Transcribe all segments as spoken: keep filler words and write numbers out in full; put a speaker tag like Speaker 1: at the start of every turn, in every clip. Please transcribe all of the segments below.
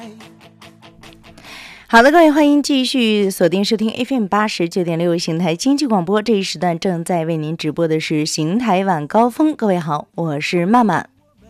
Speaker 1: 好的，各位，欢迎继续锁定收听 F M 八十九点六邢台经济广播。这一时段正在为您直播的是邢台晚高峰。各位好，我是曼曼。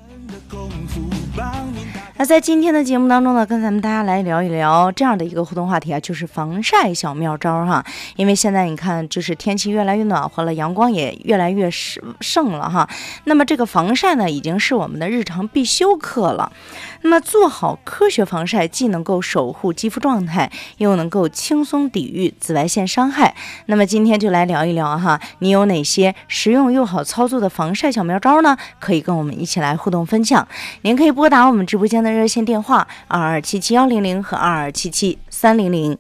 Speaker 1: 那在今天的节目当中呢，跟咱们大家来聊一聊这样的一个互动话题啊，就是防晒小妙招哈。因为现在你看，就是天气越来越暖和了，阳光也越来越盛了哈。那么这个防晒呢，已经是我们的日常必修课了。那么做好科学防晒，既能够守护肌肤状态，又能够轻松抵御紫外线伤害。那么今天就来聊一聊哈，你有哪些实用又好操作的防晒小妙招呢？可以跟我们一起来互动分享。您可以拨打我们直播间的热线电话二二七七幺零零和二二七七三零零。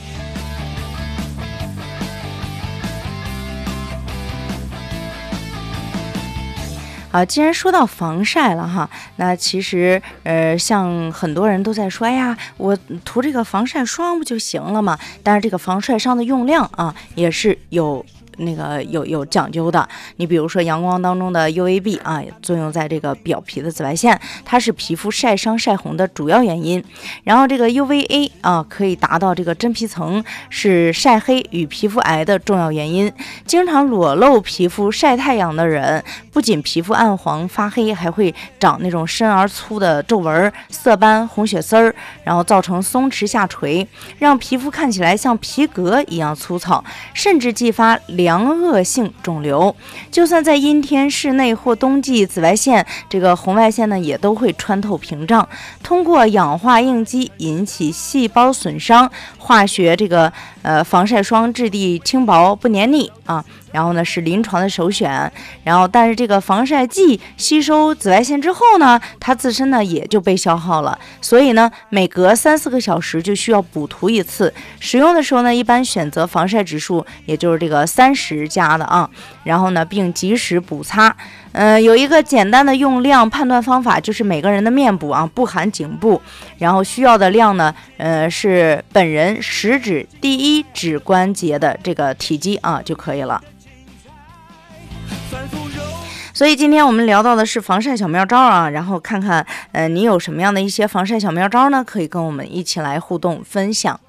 Speaker 1: 啊，既然说到防晒了哈，那其实呃，像很多人都在说，哎呀，我涂这个防晒霜不就行了吗？但是这个防晒霜的用量啊，也是有。那个有有讲究的，你比如说阳光当中的 U V B 啊，作用在这个表皮的紫外线，它是皮肤晒伤晒红的主要原因。然后这个 U V A 啊，可以达到这个真皮层，是晒黑与皮肤癌的重要原因。经常裸露皮肤晒太阳的人，不仅皮肤暗黄发黑，还会长那种深而粗的皱纹、色斑、红血丝儿，然后造成松弛下垂，让皮肤看起来像皮革一样粗糙，甚至继发良恶性肿瘤。就算在阴天室内或冬季，紫外线这个红外线呢也都会穿透屏障，通过氧化应激引起细胞损伤。化学这个呃防晒霜质地轻薄不黏腻啊，然后呢是临床的首选。然后但是这个防晒剂吸收紫外线之后呢，它自身呢也就被消耗了，所以呢每隔三四个小时就需要补涂一次。使用的时候呢，一般选择防晒指数也就是这个三十加的啊，然后呢并及时补擦。呃，有一个简单的用量判断方法，就是每个人的面部啊不含颈部，然后需要的量呢，呃是本人食指第一指关节的这个体积啊就可以了。所以今天我们聊到的是防晒小妙招啊，然后看看呃你有什么样的一些防晒小妙招呢？可以跟我们一起来互动分享。